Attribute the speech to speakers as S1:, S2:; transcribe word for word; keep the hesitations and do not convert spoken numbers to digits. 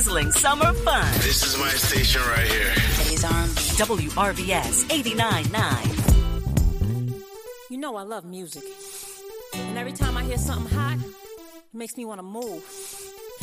S1: sizzling summer fun.
S2: This is my station right here.
S1: Today's R and B. W R V S eighty-nine point nine.
S3: You know I love music. And every time I hear something hot, it makes me want to move.